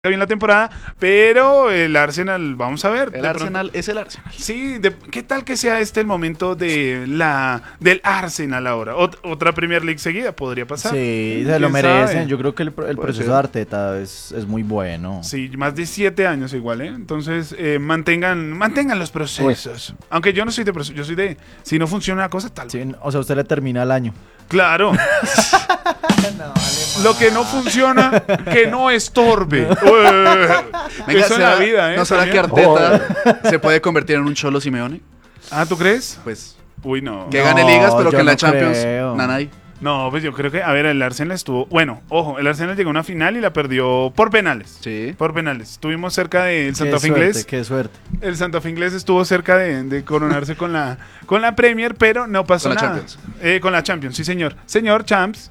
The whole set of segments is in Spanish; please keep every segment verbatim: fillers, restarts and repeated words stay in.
bien la temporada, pero el Arsenal, vamos a ver. El Arsenal pronto. Es el Arsenal. Sí, de, ¿qué tal que sea este el momento de la del Arsenal ahora? Ot, otra Premier League seguida podría pasar. Sí, se lo merecen. Sabe? Yo creo que el, el proceso de Arteta es, es muy bueno. Sí, más de siete años igual, ¿eh? Entonces, eh, mantengan mantengan los procesos. Uy. Aunque yo no soy de proceso, yo soy de, si no funciona una cosa, tal. Sí, o sea, usted le termina el año. Claro. No, lo que no funciona, que no estorbe. Venga, eso es la vida, ¿eh? ¿No será que Arteta oh. se puede convertir en un Cholo Simeone? Ah, ¿tú crees? Pues. Uy, no. Que no, gane ligas, pero que en la Champions, nanay. No, pues yo creo que, a ver, el Arsenal estuvo, bueno, ojo, el Arsenal llegó a una final y la perdió por penales. Sí. Por penales. Estuvimos cerca del Santa Fe Inglés. Qué suerte. El Santa Fe Inglés estuvo cerca de, de coronarse con la con la Premier, pero no pasó con nada. La Champions. Eh, con la Champions, sí, señor. Señor Champs.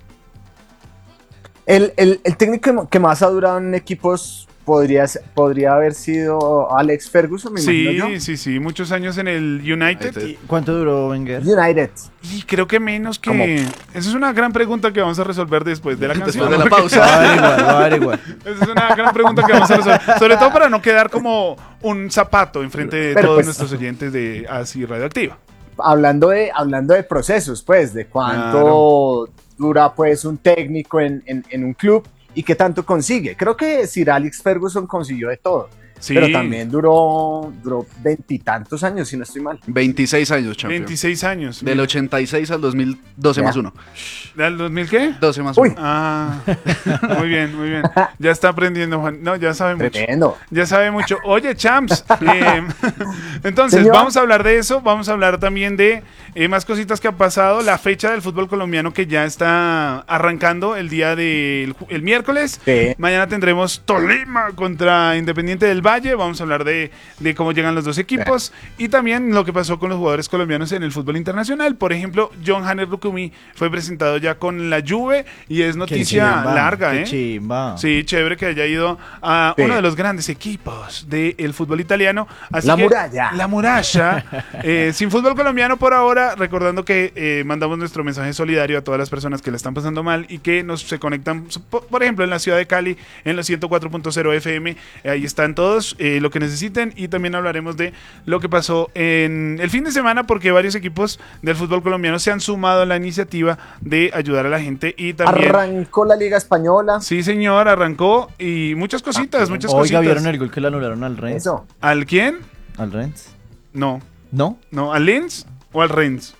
El, el, el técnico que más ha durado en equipos podría, podría haber sido Alex Ferguson, me sí, imagino yo. Sí, sí, muchos años en el United. ¿Y cuánto duró Wenger? United. Y creo que menos que... ¿Cómo? Esa es una gran pregunta que vamos a resolver después de la canción. Después de la pausa. Va a ver igual, va a ver igual. Esa es una gran pregunta que vamos a resolver. Sobre todo para no quedar como un zapato enfrente de Pero todos pues, nuestros oyentes de Así Radioactiva. Hablando de, hablando de procesos, pues, de cuánto... Claro. dura pues un técnico en, en, en un club y qué tanto consigue. Creo que Sir Alex Ferguson consiguió de todo. Sí. Pero también duró duró veintitantos años, si no estoy mal. veintiséis años, champion. veintiséis años. Del ochenta y seis al dos mil doce ya. Más uno. ¿Del dos mil qué? doce más Uy. uno. Ah, muy bien, muy bien. Ya está aprendiendo, Juan. No, ya sabe mucho. Tremendo. Ya sabe mucho. Oye, Champs. Eh, entonces, ¿Señor? Vamos a hablar de eso. Vamos a hablar también de eh, más cositas que han pasado. La fecha del fútbol colombiano que ya está arrancando el día del el miércoles. Sí. Mañana tendremos Tolima contra Independiente del Valle. Vamos a hablar de, de cómo llegan los dos equipos sí. y también lo que pasó con los jugadores colombianos en el fútbol internacional. Por ejemplo, John Janer Lukumi fue presentado ya con la Juve y es noticia chimba, larga, qué ¿eh? Chimba. Sí, chévere que haya ido a sí. uno de los grandes equipos del fútbol italiano. Así la que, muralla. La muralla. eh, sin fútbol colombiano por ahora, recordando que eh, mandamos nuestro mensaje solidario a todas las personas que la están pasando mal y que nos se conectan, por ejemplo, en la ciudad de Cali, en los ciento cuatro punto cero F M. Eh, ahí están todos. Eh, lo que necesiten y también hablaremos de lo que pasó en el fin de semana porque varios equipos del fútbol colombiano se han sumado a la iniciativa de ayudar a la gente y también... Arrancó la Liga Española. Sí, señor, arrancó y muchas cositas, ah, muchas Oiga, cositas. ¿vieron el gol que le anularon al Rennes? Eso. ¿Al quién? ¿Al Rennes? No. ¿No? No, ¿al Lens o al Rennes?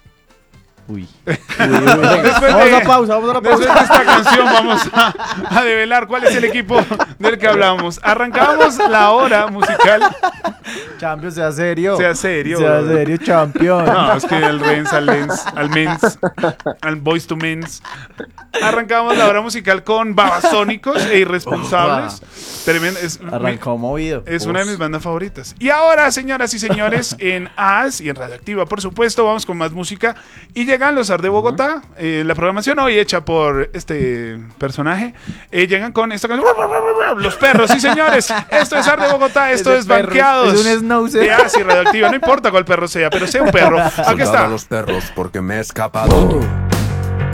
Uy. Uy, uy, uy. Después vamos de, a pausa, vamos a la pausa. Después de esta canción vamos a, a develar cuál es el equipo del que hablamos. Arrancamos la hora musical. Champions, sea serio. Sea serio. Sea serio, champion. No, es que el Rennes, al Lens, al Mens, al Boys to Mens. Arrancamos la hora musical con Babasónicos e Irresponsables. Tremendo. Es, Arrancó mi, movido. Es Uf. una de mis bandas favoritas. Y ahora, señoras y señores, en A S y en Radioactiva, por supuesto, vamos con más música. Y llegan los Ar de Bogotá. Eh, la programación hoy hecha por este personaje. Eh, llegan con esta canción. Los perros, sí, señores. Esto es Ar de Bogotá. Esto es, es Banqueados. Es un schnauzer. De A S y Radioactiva. No importa cuál perro sea, pero sea un perro. Aquí está. Los perros porque me he escapado.